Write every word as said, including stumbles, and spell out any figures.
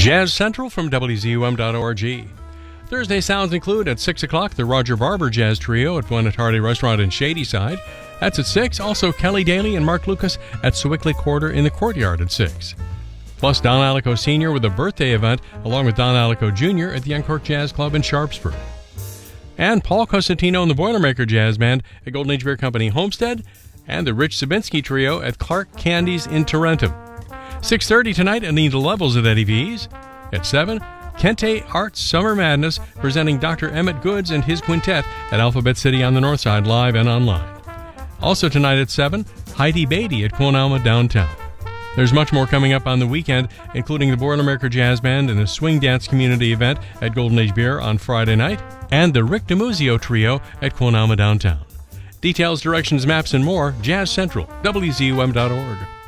Jazz Central from W Z U M dot org. Thursday sounds include at six o'clock the Roger Barber Jazz Trio at One at Hardy Restaurant in Shadyside. That's at six. Also Kelly Daly and Mark Lucas at Sewickley Quarter in the Courtyard at six. Plus Don Alico Senior with a birthday event along with Don Alico Junior at the Young Cork Jazz Club in Sharpsburg. And Paul Cosentino and the Boilermaker Jazz Band at Golden Age Beer Company Homestead, and the Rich Sabinski Trio at Clark Candies in Tarentum. six thirty tonight, Anita Levels at Eddie V's. At seven, Kente Arts Summer Madness presenting Doctor Emmett Goods and his quintet at Alphabet City on the North Side, live and online. Also tonight at seven, Heidi Beatty at Quonalma Downtown. There's much more coming up on the weekend, including the Boilermaker Jazz Band and a swing dance community event at Golden Age Beer on Friday night, and the Rick DiMuzio Trio at Quonalma Downtown. Details, directions, maps, and more, Jazz Central, W Z U M dot org.